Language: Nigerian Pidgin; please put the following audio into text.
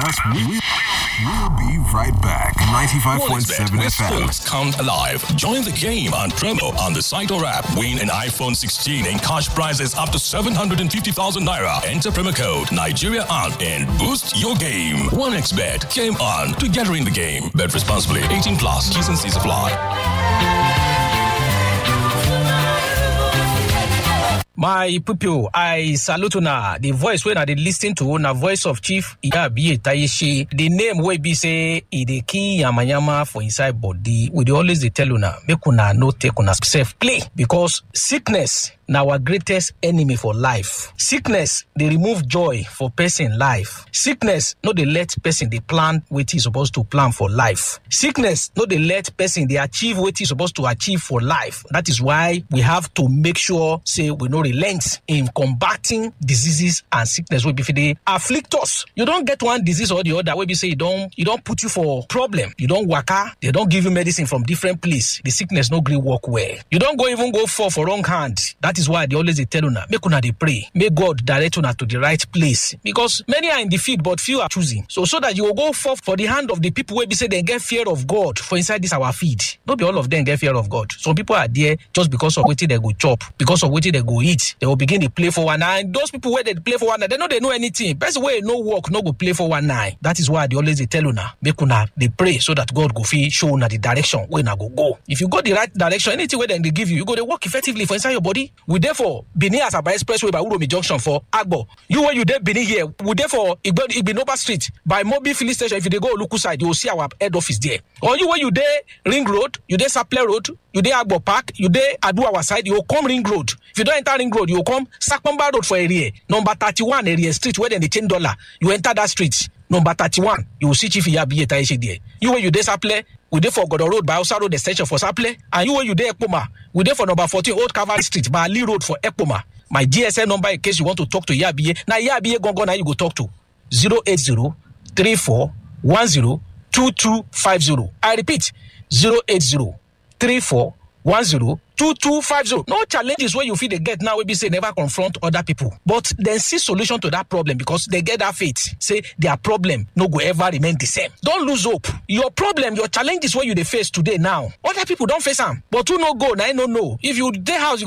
us. We'll be right back. 95.7 where FM. sports come alive. Join the game on promo on the site or app. Win an iPhone 16 and cash prizes up to 750,000 naira. Enter promo code Nigeria on and boost your game. 1xBet. Game on. Together in the game. Bet responsibly. 18 plus. T's and C's apply. My people, I salute una. The voice when I dey listen to na voice of Chief Iyabiye Tayeshi. The name wey be say e dey kill yamayama for inside body. We dey always dey tell una make una no take una self play because sickness na our greatest enemy for life. Sickness dey remove joy for person life. Sickness no dey let person dey plan wetin he supposed to plan for life. Sickness no dey let person dey achieve wetin he supposed to achieve for life. That is why we have to make sure say we no relent in combating diseases and sickness wey be fit dey afflict us. You don get one disease or the other wey be say e don put you for problem. You don waka, they don give you medicine from different place. The sickness no gree work well. You don even go fall for wrong hand. That is why they always dey tell una make una dey pray. May God direct una to the right place because many are in the field but few are choosing. So that you will go fall for the hand of the people wey be say they get fear of God for inside this our feed. No be all of them get fear of God. Some people are there just because of wetin they go chop, because of wetin they go eat. They will begin to play for one eye. And those people where they play for one eye, they know anything. Best way no work, no go play for one eye. That is why they always they tell una make una they pray so that God go fit show una the direction where una go. If you go the right direction, anything where they give you, you go to work effectively for inside your body. We therefore Benin Asaba Expressway by Uromi Junction for Agbo. You where you there Benin here, we therefore Igbinoba Street by Mobi Filling Station. If you dey go Oluku side, you will see our head office there. Or you where you there Ring Road, you there Saple Road, you there Agbo Park, you there Adu our side, you will come Ring Road. If you don't enter Ring Road, you will come Sakpamba Road for area. Number 31 area street where they change dollar. You enter that street. Number 31, you will see Chief Iyabiye Tayeshi there. You where you there Saple, we there for Godo Road by Osa Road extension for Saple. And you where you there Ekpoma, we there for number 14 Old Cavalry Street by Ali Road for Ekpoma. My GSM number in case you want to talk to Iyabiye. Now Iyabiye gongo now you go talk to 080-3410-2250. I repeat 080-3410-2250. No challenges where you feel they get now, we be say never confront other people. But then see solution to that problem because they get that faith. Say their problem no go ever remain the same. Don't lose hope. Your problem, your challenges where you they face today now. Other people don't face them. But who no go, now no know. If you dey house,